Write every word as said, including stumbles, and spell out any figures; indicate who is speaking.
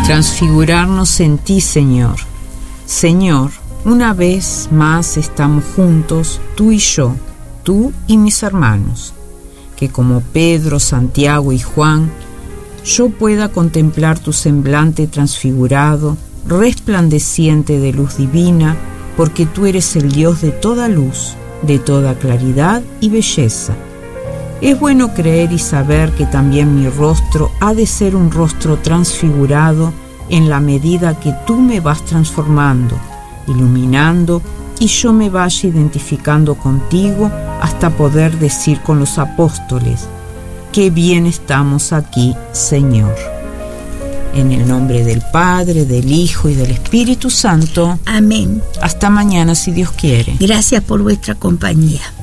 Speaker 1: transfigurarnos en ti, Señor. Señor, una vez más estamos juntos, tú y yo, tú y mis hermanos, que como Pedro, Santiago y Juan, yo pueda contemplar tu semblante transfigurado, resplandeciente de luz divina, porque tú eres el Dios de toda luz, de toda claridad y belleza. Es bueno creer y saber que también mi rostro ha de ser un rostro transfigurado en la medida que tú me vas transformando, iluminando, y yo me vaya identificando contigo hasta poder decir con los apóstoles: qué bien estamos aquí, Señor. En el nombre del Padre, del Hijo y del Espíritu Santo.
Speaker 2: Amén.
Speaker 1: Hasta mañana, si Dios quiere.
Speaker 2: Gracias por vuestra compañía.